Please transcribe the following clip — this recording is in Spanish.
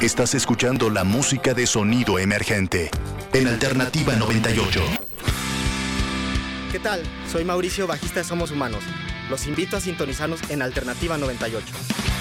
Estás escuchando la música de sonido emergente en Alternativa 98. ¿Qué tal? Soy Mauricio, bajista de Somos Humanos. Los invito a sintonizarnos en Alternativa 98.